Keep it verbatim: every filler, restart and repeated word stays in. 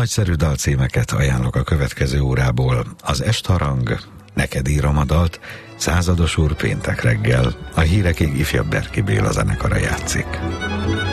Nagyszerű dalcímeket ajánlok a következő órából. Az Estharang, Neked írom a dalt, Százados úr péntek reggel, a hírekig ifjabb Berki Béla zenekara játszik.